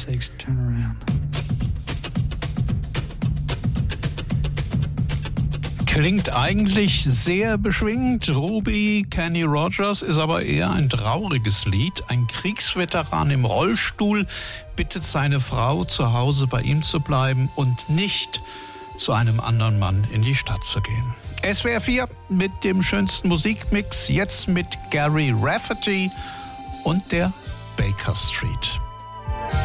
sakes, turn around. Klingt eigentlich sehr beschwingt. Ruby Kenny Rogers ist aber eher ein trauriges Lied. Ein Kriegsveteran im Rollstuhl bittet seine Frau, zu Hause bei ihm zu bleiben und nicht zu einem anderen Mann in die Stadt zu gehen. SWR 4 mit dem schönsten Musikmix, jetzt mit Gary Rafferty und der Baker Street.